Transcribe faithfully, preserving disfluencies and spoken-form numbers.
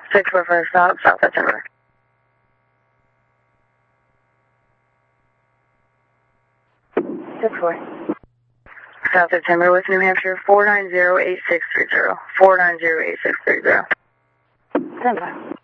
six four five stop, South September. six four. South September, West New Hampshire, four nine zero eight six three zero. four nine zero eight six three zero. Stand by.